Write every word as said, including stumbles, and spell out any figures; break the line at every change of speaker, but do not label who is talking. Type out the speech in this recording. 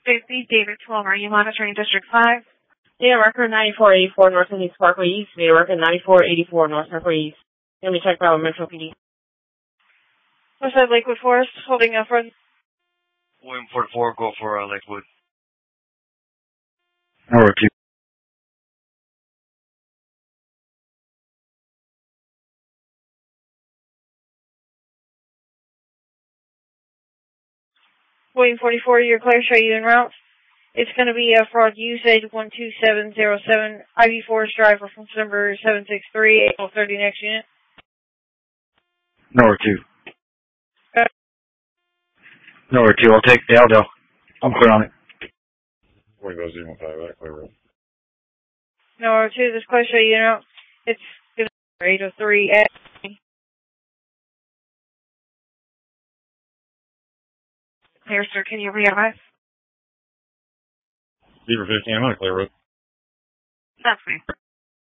safety, David twelve. Are you monitoring District five?
Yeah, record ninety-four eighty-four North East Parkway East. Via record ninety-four eighty-four North Parkway East. Let me check out Metro P D.
Westside Lakewood Forest, holding up front.
William forty-four, go for uh, Lakewood.
Number two.
William forty-four, you're clear. Show you en route. It's going to be a fraud usage one two seven zero seven. I V Forest Drive, reference number seven six three, eight twelve thirty, next unit.
Number two.
Uh,
Number two, I'll take the Aldo. I'm clear on it.
Windows zero one five, that clear road.
Number two, this close. Show you en route. It's eight oh three. Clear, sir. Can you re-advise?
Beaver fifteen, I'm on a clear road.
That's me.